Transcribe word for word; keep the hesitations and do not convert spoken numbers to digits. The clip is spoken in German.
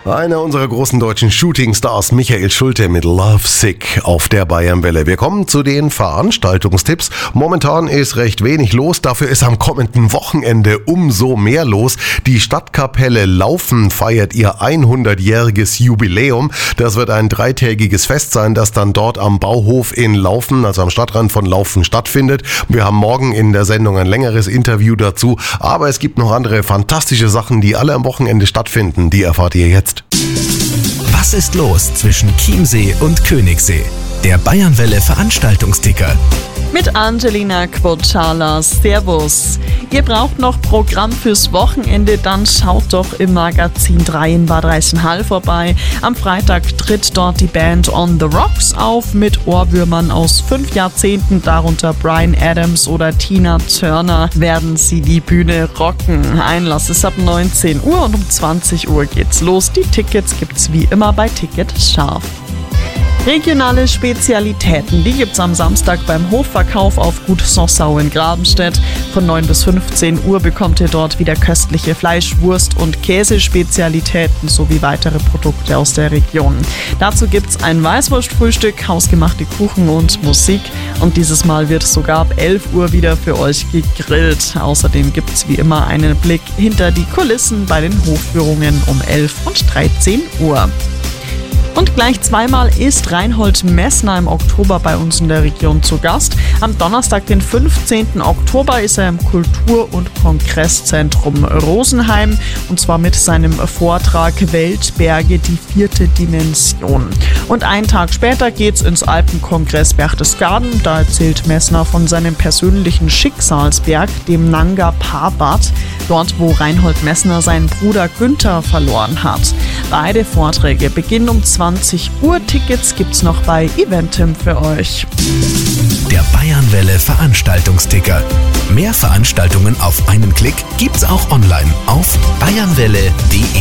Einer unserer großen deutschen Shootingstars, Michael Schulte mit Love Sick auf der Bayernwelle. Wir kommen zu den Veranstaltungstipps. Momentan ist recht wenig los, dafür ist am kommenden Wochenende umso mehr los. Die Stadtkapelle Laufen feiert ihr hundertjähriges Jubiläum. Das wird ein dreitägiges Fest sein, das dann dort am Bauhof in Laufen, also am Stadtrand von Laufen, stattfindet. Wir haben morgen in der Sendung ein längeres Interview dazu, aber es gibt noch andere fantastische Sachen, die alle am Wochenende stattfinden. Die erfahrt ihr jetzt. Was ist los zwischen Chiemsee und Königssee? Der Bayernwelle Veranstaltungsticker. Mit Angelina Quocciala. Servus. Ihr braucht noch Programm fürs Wochenende, dann schaut doch im Magazin drei in Bad Reichenhall vorbei. Am Freitag tritt dort die Band On The Rocks auf mit Ohrwürmern aus fünf Jahrzehnten, darunter Bryan Adams oder Tina Turner, werden sie die Bühne rocken. Einlass ist ab neunzehn Uhr und um zwanzig Uhr geht's los. Die Tickets gibt's wie immer bei Ticket Scharf. Regionale Spezialitäten, die gibt's am Samstag beim Hofverkauf auf Gut Sossau in Grabenstedt. Von neun bis fünfzehn Uhr bekommt ihr dort wieder köstliche Fleisch-, Wurst- und Käsespezialitäten sowie weitere Produkte aus der Region. Dazu gibt's ein Weißwurstfrühstück, hausgemachte Kuchen und Musik. Und dieses Mal wird sogar ab elf Uhr wieder für euch gegrillt. Außerdem gibt's wie immer einen Blick hinter die Kulissen bei den Hofführungen um elf und dreizehn Uhr. Und gleich zweimal ist Reinhold Messner im Oktober bei uns in der Region zu Gast. Am Donnerstag, den fünfzehnten Oktober, ist er im Kultur- und Kongresszentrum Rosenheim und zwar mit seinem Vortrag Weltberge, die vierte Dimension. Und einen Tag später geht's ins Alpenkongress Berchtesgaden. Da erzählt Messner von seinem persönlichen Schicksalsberg, dem Nanga Parbat, dort wo Reinhold Messner seinen Bruder Günther verloren hat. Beide Vorträge beginnen um zwanzig Uhr. Tickets gibt's noch bei Eventim für euch. Der Bayernwelle Veranstaltungsticker. Mehr Veranstaltungen auf einen Klick gibt's auch online auf bayernwelle punkt de.